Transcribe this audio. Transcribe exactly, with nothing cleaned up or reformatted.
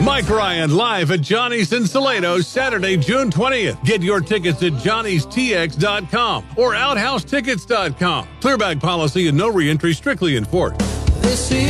Mike Ryan live at Johnny's in Salado, Saturday, June twentieth. Get your tickets at johnny's t x dot com or outhouse tickets dot com. Clearbag policy and no reentry strictly enforced.